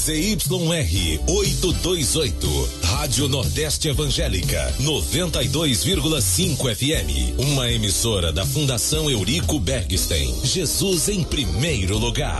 ZYR 828, Rádio Nordeste Evangélica, 92,5 FM. Uma emissora da Fundação Eurico Bergstein. Jesus em primeiro lugar.